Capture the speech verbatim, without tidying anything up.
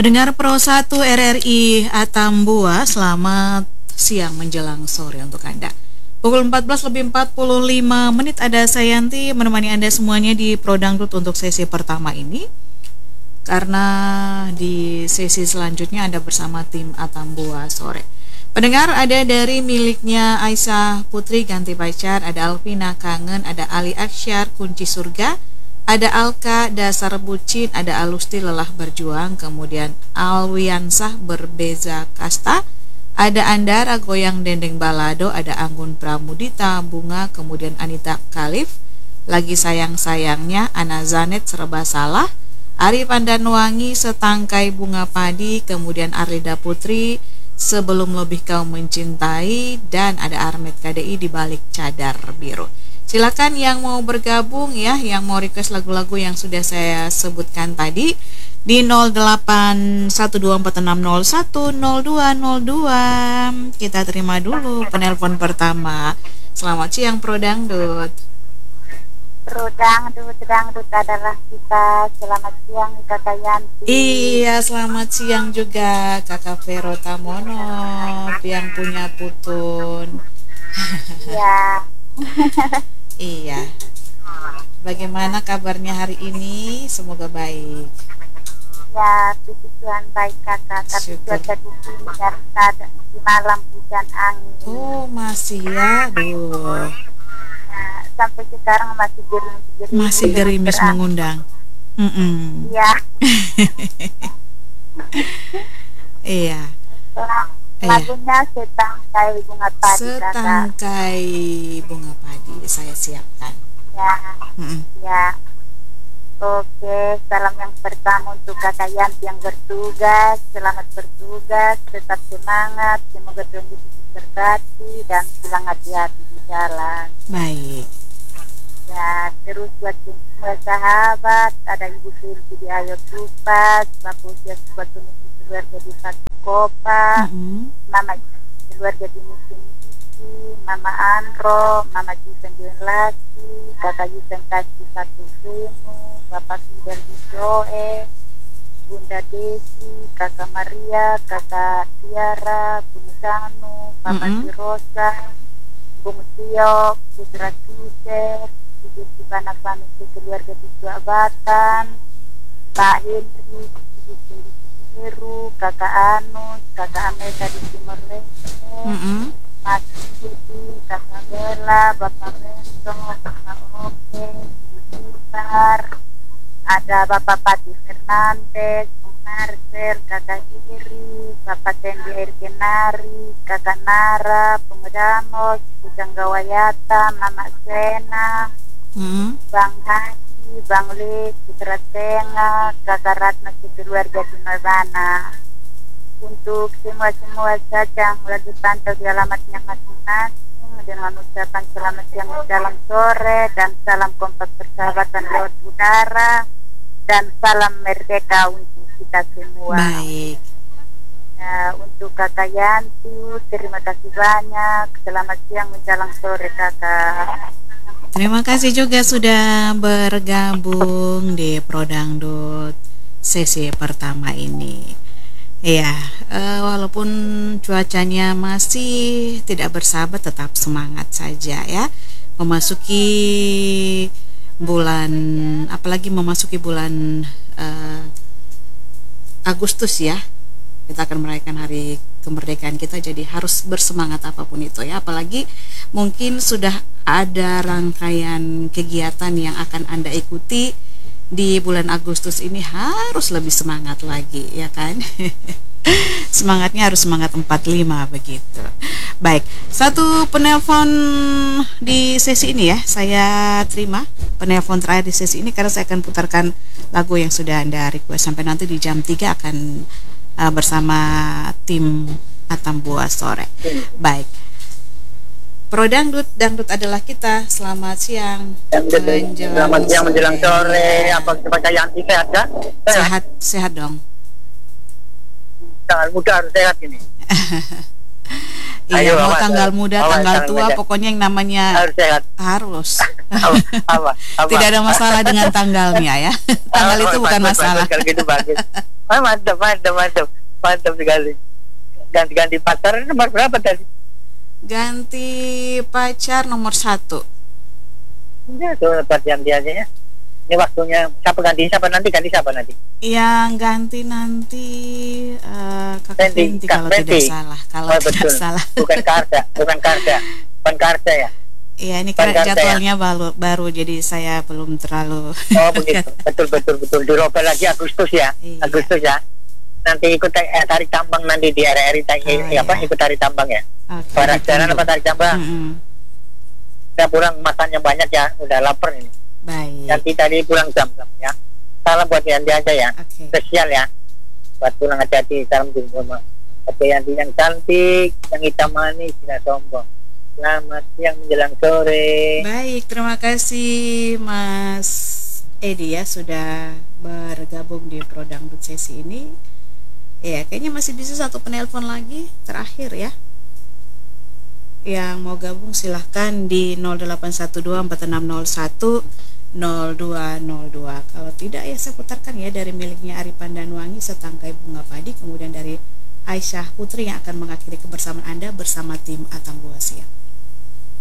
Pendengar Pro satu R R I Atambua, selamat siang menjelang sore untuk Anda. Pukul empat belas lebih empat puluh lima menit ada saya Yanti menemani Anda semuanya di Pro Dangdut untuk sesi pertama ini. Karena di sesi selanjutnya Anda bersama tim Atambua sore. Pendengar, ada dari miliknya Aisyah Putri ganti pacar, ada Alvina kangen, ada Ali Aksyar kunci surga, ada Alka dasar bucin, ada Alusti lelah berjuang, kemudian Alwiansah berbeza kasta, ada Andara goyang dendeng balado, ada Anggun Pramudita bunga, kemudian Anita Khalif lagi sayang-sayangnya, Ana Zanet serba salah, Ari Pandanwangi setangkai bunga padi, kemudian Arlida Putri sebelum lebih kau mencintai, dan ada Armet K D I di balik cadar biru. Silakan yang mau bergabung ya, yang mau request lagu-lagu yang sudah saya sebutkan tadi di nol delapan satu dua empat enam nol satu nol dua nol dua. Kita terima dulu penelpon pertama. Selamat siang Pro Dangdut. Pro Dangdut, Dangdut adalah kita. Selamat siang Kakak Yanti. Iya, selamat siang juga Kakak Vero Tamono yang punya putun. Iya. Iya. Bagaimana kabarnya hari ini? Semoga baik. Ya, puji Tuhan baik Kakak. Tapi cuaca di sini Jakarta di malam hujan angin. Oh, masih ya. Aduh. Nah, sampai sekarang masih gerimis. Masih gerimis mengundang. Iya. Iya. Lagunya setangkai bunga padi. Setangkai bunga padi saya siapkan. Ya. Mm-mm. Ya. Oke, salam yang pertama untuk Kakak Yanti yang bertugas. Selamat bertugas, tetap semangat, semoga Tuhan Yesus berkati dan pulang hati-hati di jalan. Baik. Ya, terus buat semua sahabat, ada Ibu Silvi di Ayo Tupas, Bapak Usia buat keluarga di Satu Kopa, mm-hmm. Mama keluarga di Musim Isi, Mama Andro, Mama Jisan Juan Laki, Kakak Yusan Kasih Satu Semu, Bapak Fidel di Joe, Bunda Desi, Kakak Maria, Kakak Tiara, Bung Sanu, Mama mm-hmm. Rosa, Bung Tio, Putra Kiser, Ibu Sibana Panusi keluarga di Suabatan, Pak Henry, Ibu Cindy Heru, Kakak Anus, Kakak Ameka di Timur Leste, mm-hmm. Mas Yudi, Kakak Bella, Bapak Rento, Kakak Oke, Ibu Sibar, ada Bapak Pati Fernandez, Bung Marcel, Kakak Iri, Bapak Tendi Air Kenari, Kakak Nara, Bung Damos, Ibu Janggawayata, Mama Sena, mm-hmm. Bang Haji, Bang Le, Putra Tengah, Kakak Ratna keluarga di Malbana. Untuk semua-semua saja mulai dipantau di alamatnya masing-masing dengan ucapan selamat siang menjelang sore dan salam kompak persahabatan lewat udara dan salam merdeka untuk kita semua. Baik. Ya, untuk Kakak Yanti, terima kasih banyak. Selamat siang menjelang sore Kakak. Terima kasih juga sudah bergabung di Pro Dangdut sesi pertama ini. Ya, uh, walaupun cuacanya masih tidak bersahabat, tetap semangat saja ya. Memasuki bulan, apalagi memasuki bulan uh, Agustus ya. Kita akan merayakan hari kemerdekaan kita, jadi harus bersemangat apapun itu ya. Apalagi mungkin sudah ada rangkaian kegiatan yang akan Anda ikuti di bulan Agustus ini, harus lebih semangat lagi ya kan. Semangatnya harus semangat empat puluh lima begitu. Baik, satu penelpon di sesi ini ya. Saya terima penelpon terakhir di sesi ini karena saya akan putarkan lagu yang sudah Anda request. Sampai nanti di jam tiga akan uh, bersama tim Atambua sore. Baik. Pro Dangdut, Dangdut adalah kita. Selamat siang. Menjelang Selamat siang menjelang sore. Apa Kakak Yanti sehat kan? Sehat, sehat dong. Tanggal muda harus sehat ini. Iya, mau tanggal muda, awas, tanggal tua, muda. Pokoknya yang namanya harus sehat. Harus. apa, apa, apa, Tidak ada masalah dengan tanggalnya ya. Tanggal oh, itu bukan bagus, masalah. Bagus, kalau gitu bagus. Ah, mantap, mantap, mantap. Mantap sekali. Ganti-ganti pacar nomor berapa tadi? Ganti pacar nomor satu. Ya, itu tempat yang dia aja ya. Ini waktunya siapa ganti siapa nanti ganti siapa nanti? Yang ganti nanti uh, Kakak Fenty, Fenty Kak kalau Fenty. tidak salah. Kalau Oh, tidak betul. salah. Bukan Karsa, bukan Karsa. Bukan Karsa ya. Iya, ini Bukan karena Karsa, jadwalnya baru, baru jadi saya belum terlalu. Oh begitu, betul betul betul. Dirobek lagi Agustus ya, Iya. Agustus ya. Nanti ikut eh, tarik tambang nanti di R R I Oh, eh, apa iya. ikut tarik tambang ya. Oke, Para jalan ditunggu. apa tarik tambang? Mm-mm. Udah pulang makannya banyak ya, udah lapar ini. Baik. Nanti tadi pulang jam ya. Salam buat Yanti aja ya, Oke. spesial ya. Buat pulang hati-hati, salam di rumah. Oke Yanti yang cantik, yang hitam manis, tidak sombong. Selamat siang menjelang sore. Baik, terima kasih Mas Edi ya sudah bergabung di Pro Dangdut sesi ini. Ya, kayaknya masih bisa satu penelpon lagi terakhir ya. Yang mau gabung silahkan di nol delapan satu dua empat enam nol satu nol dua nol dua. Kalau tidak ya saya putarkan ya dari miliknya Aripan Danwangi setangkai bunga padi, kemudian dari Aisyah Putri yang akan mengakhiri kebersamaan Anda bersama tim Atambua Siang.